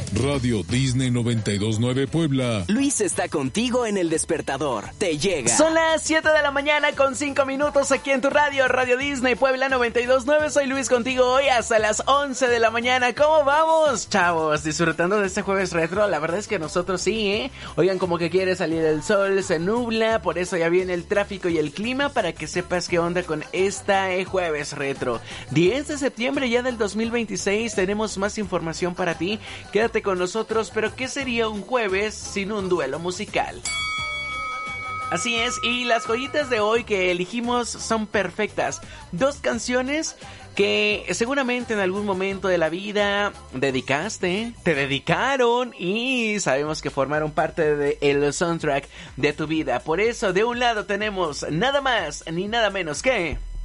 Radio Disney 92.9 Puebla. Luis está contigo en El Despertador. Te llega. Son las 7 de la mañana con 5 minutos aquí en tu radio, Radio Disney Puebla 92.9. Soy Luis contigo hoy hasta las 11 de la mañana. ¿Cómo vamos, chavos? Disfrutando de este jueves retro. La verdad es que nosotros sí, ¿eh? Oigan, como que quiere salir el sol, se nubla, por eso ya viene el tráfico y el clima para que sepas qué onda con esta jueves retro. 10 de septiembre ya del 2026, tenemos más información para ti. Quédate con nosotros, pero ¿qué sería un jueves sin un duelo musical? Así es, y las joyitas de hoy que elegimos son perfectas. Dos canciones que seguramente en algún momento de la vida dedicaste, te dedicaron y sabemos que formaron parte del soundtrack de tu vida. Por eso, de un lado tenemos nada más ni nada menos que...